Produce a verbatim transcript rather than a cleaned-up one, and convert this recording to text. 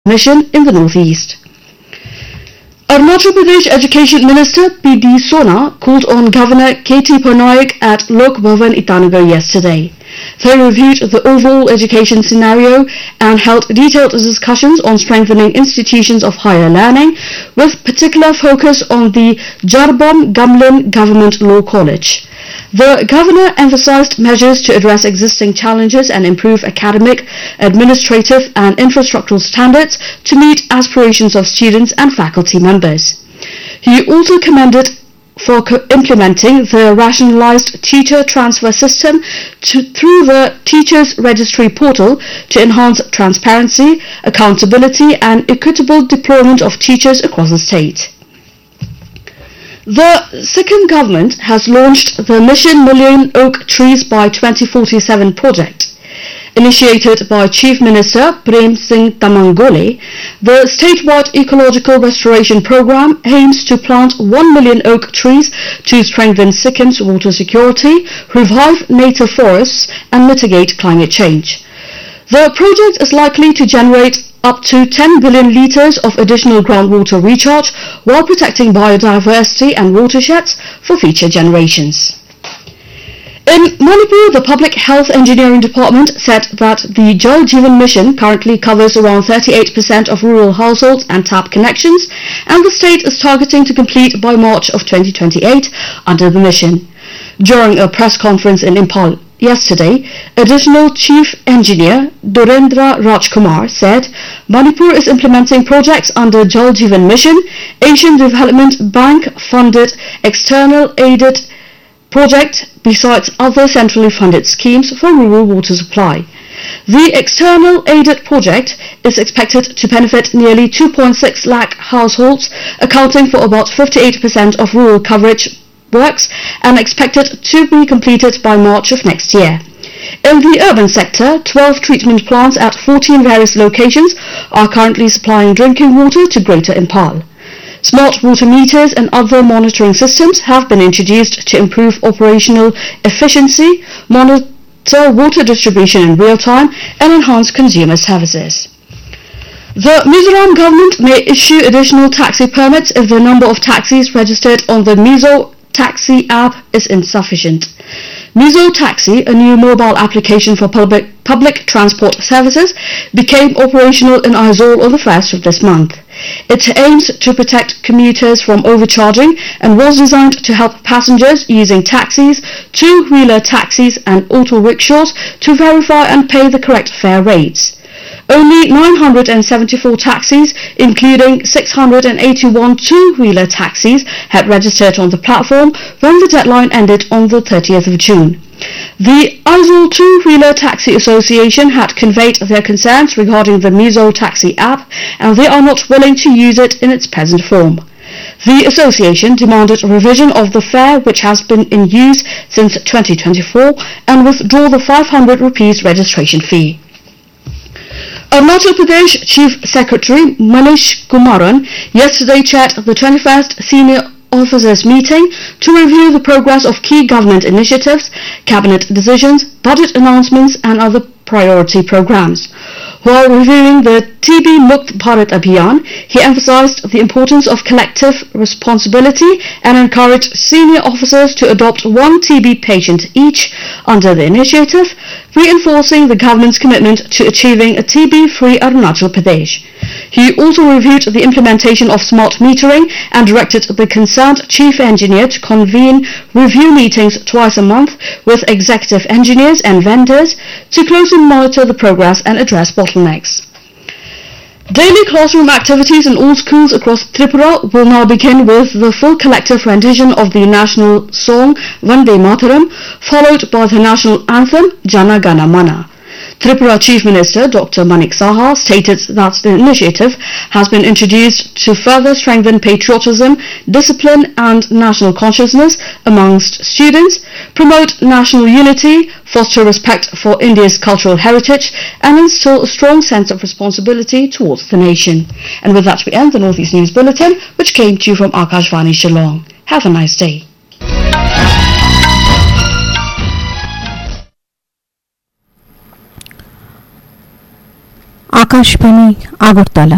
mission in the northeast. Arunachal Pradesh Education Minister P D Sona called on Governor K T Parnaik at Lok Bhavan Itanagar yesterday. They reviewed the overall education scenario and held detailed discussions on strengthening institutions of higher learning, with particular focus on the Jarbom Gamlin Government Law College. The governor emphasized measures to address existing challenges and improve academic, administrative and infrastructural standards to meet aspirations of students and faculty members. He also commended for implementing the rationalized teacher transfer system to, through the Teachers Registry portal to enhance transparency, accountability and equitable deployment of teachers across the state. The Sikkim government has launched the Mission Million Oak Trees by twenty forty-seven project. Initiated by Chief Minister Prem Singh Tamangole, the statewide ecological restoration program aims to plant one million oak trees to strengthen Sikkim's water security, revive native forests and mitigate climate change. The project is likely to generate up to ten billion litres of additional groundwater recharge while protecting biodiversity and watersheds for future generations. In Manipur, the Public Health Engineering Department said that the Jal Jeevan Mission currently covers around thirty-eight percent of rural households and tap connections, and the state is targeting to complete by March of twenty twenty-eight under the mission. During a press conference in Impal yesterday, Additional Chief Engineer Durendra Rajkumar said Manipur is implementing projects under Jal Jeevan Mission, Asian Development Bank funded external aided project besides other centrally funded schemes for rural water supply. The external aided project is expected to benefit nearly two point six lakh households, accounting for about fifty-eight percent of rural coverage works and expected to be completed by March of next year. In the urban sector, twelve treatment plants at fourteen various locations are currently supplying drinking water to Greater Impal. Smart water meters and other monitoring systems have been introduced to improve operational efficiency, monitor water distribution in real time, and enhance consumer services. The Mizoram government may issue additional taxi permits if the number of taxis registered on the Mizo Taxi app is insufficient. Mizo Taxi, a new mobile application for public, public transport services, became operational in Aizawl on the first of this month. It aims to protect commuters from overcharging and was designed to help passengers using taxis, two-wheeler taxis and auto rickshaws to verify and pay the correct fare rates. Only nine hundred seventy-four taxis, including six hundred eighty-one two-wheeler taxis, had registered on the platform when the deadline ended on the thirtieth of June. The Aizawl Two-Wheeler Taxi Association had conveyed their concerns regarding the Mizo Taxi app, and they are not willing to use it in its present form. The association demanded a revision of the fare, which has been in use since twenty twenty-four, and withdraw the five hundred rupees registration fee. Arunachal Pradesh Chief Secretary Manish Kumaran yesterday chaired the twenty-first Senior Officers Meeting to review the progress of key government initiatives, cabinet decisions, budget announcements and other priority programs. While reviewing the T B Mukt Bharat Abhiyan, he emphasized the importance of collective responsibility and encouraged senior officers to adopt one T B patient each under the initiative, reinforcing the government's commitment to achieving a T B-free Arunachal Pradesh. He also reviewed the implementation of smart metering and directed the concerned chief engineer to convene review meetings twice a month with executive engineers and vendors to closely monitor the progress and address bottlenecks. Daily classroom activities in all schools across Tripura will now begin with the full collective rendition of the national song Vande Mataram, followed by the national anthem Jana Gana Mana. Tripura Chief Minister Doctor Manik Saha stated that the initiative has been introduced to further strengthen patriotism, discipline and national consciousness amongst students, promote national unity, foster respect for India's cultural heritage and instill a strong sense of responsibility towards the nation. And with that we end the Northeast News Bulletin, which came to you from Akashvani Shillong. Have a nice day. Akashvani Agartala.